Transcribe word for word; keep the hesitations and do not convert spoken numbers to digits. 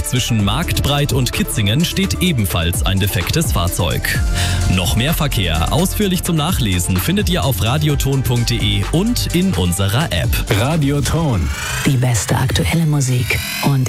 Zwischen Marktbreit und Kitzingen steht ebenfalls ein defektes Fahrzeug. Noch mehr Verkehr ausführlich zum Nachlesen findet ihr auf radioton punkt de und in unserer App. Radioton. Die beste aktuelle Musik und